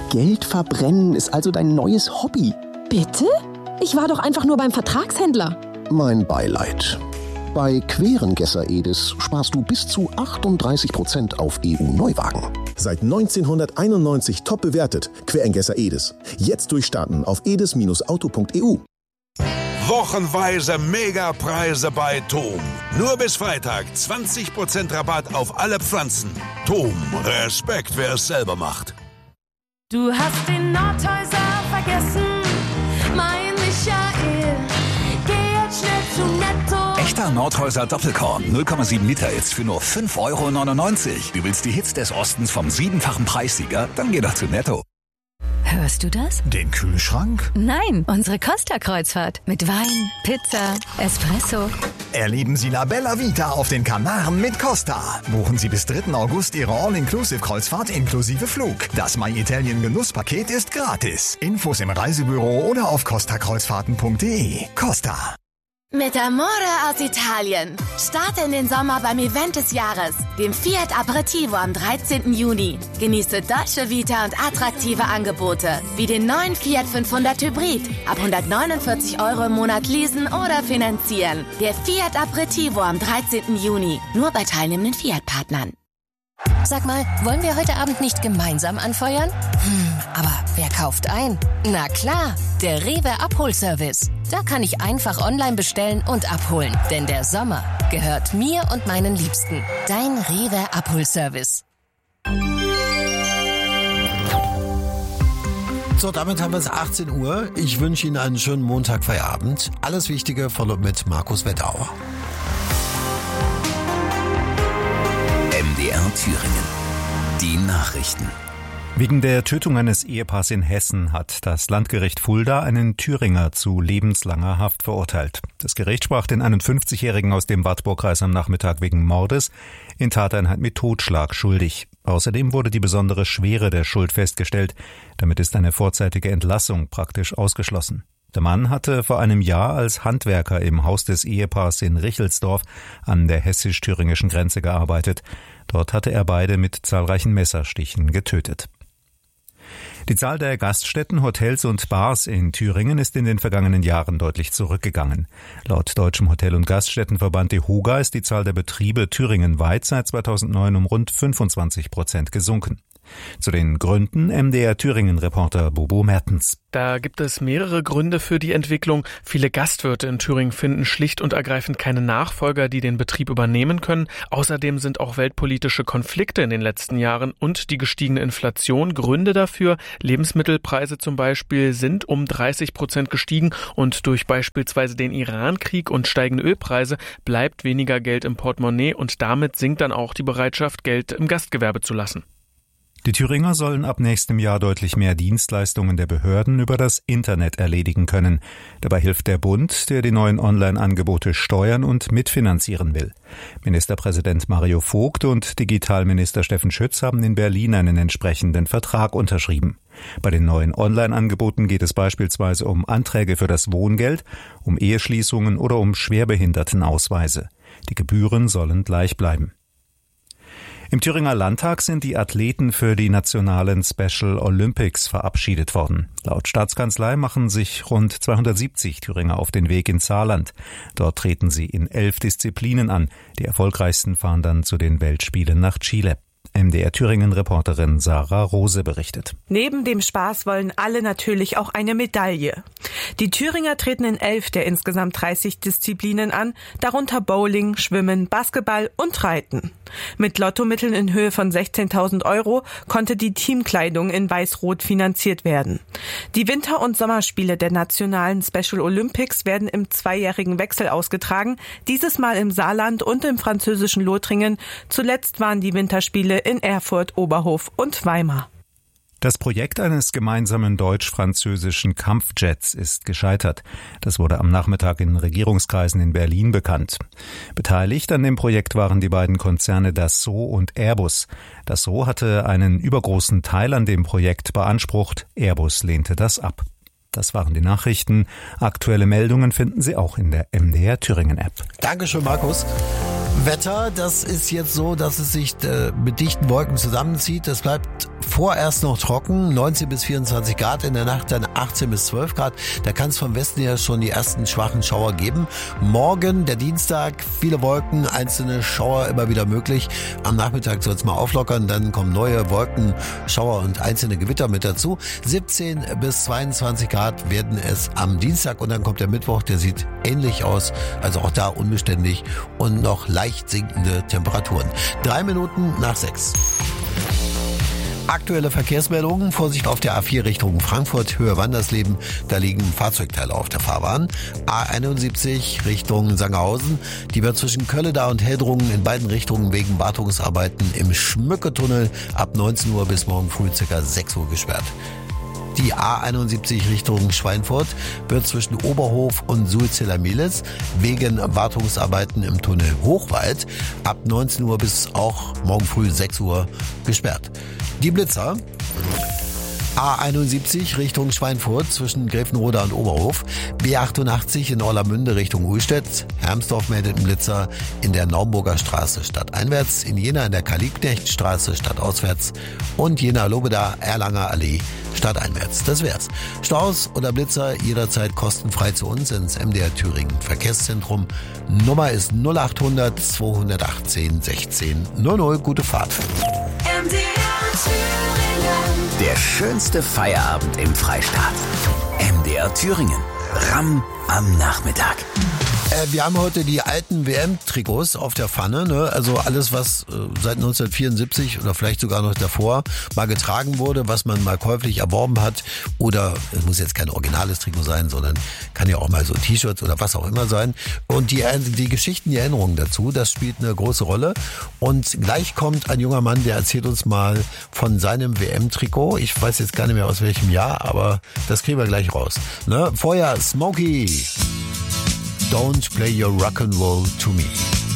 Geld verbrennen ist also dein neues Hobby. Bitte? Ich war doch einfach nur beim Vertragshändler. Mein Beileid. Bei Querengesser Edis sparst du bis zu 38% auf EU-Neuwagen. Seit 1991 top bewertet. Querengesser Edis. Jetzt durchstarten auf edis-auto.eu. Wochenweise Megapreise bei TOM. Nur bis Freitag 20% Rabatt auf alle Pflanzen. TOM, Respekt, wer es selber macht. Du hast den Nordhäuser vergessen, mein Michael. Geh jetzt schnell zu Netto. Echter Nordhäuser Doppelkorn, 0,7 Liter jetzt für nur 5,99 €. Du willst die Hits des Ostens vom 7-fachen Preissieger? Dann geh doch zu Netto. Hörst du das? Den Kühlschrank? Nein, unsere Costa-Kreuzfahrt. Mit Wein, Pizza, Espresso. Erleben Sie La Bella Vita auf den Kanaren mit Costa. Buchen Sie bis 3. August Ihre All-Inclusive-Kreuzfahrt inklusive Flug. Das My Italien Genusspaket ist gratis. Infos im Reisebüro oder auf costakreuzfahrten.de. Costa. Mit Amore aus Italien. Starte in den Sommer beim Event des Jahres, dem Fiat Aperitivo am 13. Juni. Genieße Dolce Vita und attraktive Angebote, wie den neuen Fiat 500 Hybrid. Ab 149 € im Monat leasen oder finanzieren. Der Fiat Aperitivo am 13. Juni. Nur bei teilnehmenden Fiat-Partnern. Sag mal, wollen wir heute Abend nicht gemeinsam anfeuern? Aber wer kauft ein? Na klar, der Rewe Abholservice. Da kann ich einfach online bestellen und abholen. Denn der Sommer gehört mir und meinen Liebsten. Dein Rewe Abholservice. So, damit haben wir es 18 Uhr. Ich wünsche Ihnen einen schönen Montagfeierabend. Alles Wichtige von und mit Markus Wettauer. MDR Thüringen. Die Nachrichten. Wegen der Tötung eines Ehepaars in Hessen hat das Landgericht Fulda einen Thüringer zu lebenslanger Haft verurteilt. Das Gericht sprach den 51-Jährigen aus dem Wartburgkreis am Nachmittag wegen Mordes in Tateinheit mit Totschlag schuldig. Außerdem wurde die besondere Schwere der Schuld festgestellt. Damit ist eine vorzeitige Entlassung praktisch ausgeschlossen. Der Mann hatte vor einem Jahr als Handwerker im Haus des Ehepaars in Richelsdorf an der hessisch-thüringischen Grenze gearbeitet. Dort hatte er beide mit zahlreichen Messerstichen getötet. Die Zahl der Gaststätten, Hotels und Bars in Thüringen ist in den vergangenen Jahren deutlich zurückgegangen. Laut Deutschem Hotel- und Gaststättenverband DEHOGA ist die Zahl der Betriebe thüringenweit seit 2009 um rund 25% gesunken. Zu den Gründen MDR Thüringen-Reporter Bobo Mertens. Da gibt es mehrere Gründe für die Entwicklung. Viele Gastwirte in Thüringen finden schlicht und ergreifend keine Nachfolger, die den Betrieb übernehmen können. Außerdem sind auch weltpolitische Konflikte in den letzten Jahren und die gestiegene Inflation Gründe dafür. Lebensmittelpreise zum Beispiel sind um 30% gestiegen und durch beispielsweise den Iran-Krieg und steigende Ölpreise bleibt weniger Geld im Portemonnaie und damit sinkt dann auch die Bereitschaft, Geld im Gastgewerbe zu lassen. Die Thüringer sollen ab nächstem Jahr deutlich mehr Dienstleistungen der Behörden über das Internet erledigen können. Dabei hilft der Bund, der die neuen Online-Angebote steuern und mitfinanzieren will. Ministerpräsident Mario Vogt und Digitalminister Steffen Schütz haben in Berlin einen entsprechenden Vertrag unterschrieben. Bei den neuen Online-Angeboten geht es beispielsweise um Anträge für das Wohngeld, um Eheschließungen oder um Schwerbehindertenausweise. Die Gebühren sollen gleich bleiben. Im Thüringer Landtag sind die Athleten für die nationalen Special Olympics verabschiedet worden. Laut Staatskanzlei machen sich rund 270 Thüringer auf den Weg ins Saarland. Dort treten sie in 11 Disziplinen an. Die erfolgreichsten fahren dann zu den Weltspielen nach Chile. MDR Thüringen-Reporterin Sarah Rose berichtet. Neben dem Spaß wollen alle natürlich auch eine Medaille. Die Thüringer treten in 11 der insgesamt 30 Disziplinen an, darunter Bowling, Schwimmen, Basketball und Reiten. Mit Lottomitteln in Höhe von 16.000 € konnte die Teamkleidung in Weiß-Rot finanziert werden. Die Winter- und Sommerspiele der nationalen Special Olympics werden im zweijährigen Wechsel ausgetragen, dieses Mal im Saarland und im französischen Lothringen. Zuletzt waren die Winterspiele in Erfurt, Oberhof und Weimar. Das Projekt eines gemeinsamen deutsch-französischen Kampfjets ist gescheitert. Das wurde am Nachmittag in Regierungskreisen in Berlin bekannt. Beteiligt an dem Projekt waren die beiden Konzerne Dassault und Airbus. Dassault hatte einen übergroßen Teil an dem Projekt beansprucht. Airbus lehnte das ab. Das waren die Nachrichten. Aktuelle Meldungen finden Sie auch in der MDR Thüringen App. Dankeschön, Markus. Wetter, das ist jetzt so, dass es sich mit dichten Wolken zusammenzieht. Es bleibt vorerst noch trocken, 19 bis 24 Grad, in der Nacht dann 18 bis 12 Grad. Da kann es vom Westen her schon die ersten schwachen Schauer geben. Morgen, der Dienstag, viele Wolken, einzelne Schauer immer wieder möglich. Am Nachmittag soll es mal auflockern, dann kommen neue Wolken, Schauer und einzelne Gewitter mit dazu. 17 bis 22 Grad werden es am Dienstag und dann kommt der Mittwoch, der sieht ähnlich aus, also auch da unbeständig und noch leicht sinkende Temperaturen. 3 Minuten nach 6. Aktuelle Verkehrsmeldungen. Vorsicht auf der A4 Richtung Frankfurt, Höhe Wandersleben. Da liegen Fahrzeugteile auf der Fahrbahn. A71 Richtung Sangerhausen. Die wird zwischen Kölleda und Heldrungen in beiden Richtungen wegen Wartungsarbeiten im Schmücketunnel ab 19 Uhr bis morgen früh ca. 6 Uhr gesperrt. Die A71 Richtung Schweinfurt wird zwischen Oberhof und Sulziller-Mielitz wegen Wartungsarbeiten im Tunnel Hochwald ab 19 Uhr bis auch morgen früh 6 Uhr gesperrt. Die Blitzer. A71 Richtung Schweinfurt zwischen Gräfenroda und Oberhof. B88 in Orlamünde Richtung Uhlstedt. Hermsdorf meldet einen Blitzer in der Naumburger Straße stadteinwärts. In Jena in der Karl-Liebknecht-Straße stadtauswärts. Und Jena-Lobeda Erlanger Allee stadteinwärts. Das wär's. Staus oder Blitzer jederzeit kostenfrei zu uns ins MDR Thüringen Verkehrszentrum. Nummer ist 0800 218 16 00. Gute Fahrt. MDR Thüringen. Der schönste Feierabend im Freistaat. MDR Thüringen. Ramm am Nachmittag. Wir haben heute die alten WM-Trikots auf der Pfanne, ne? Also alles, was seit 1974 oder vielleicht sogar noch davor mal getragen wurde, was man mal käuflich erworben hat. Oder es muss jetzt kein originales Trikot sein, sondern kann ja auch mal so T-Shirts oder was auch immer sein. Und die Geschichten, die Erinnerungen dazu, das spielt eine große Rolle. Und gleich kommt ein junger Mann, der erzählt uns mal von seinem WM-Trikot. Ich weiß jetzt gar nicht mehr aus welchem Jahr, aber das kriegen wir gleich raus. Ne? Vorher Smokey. Don't play your rock and roll to me.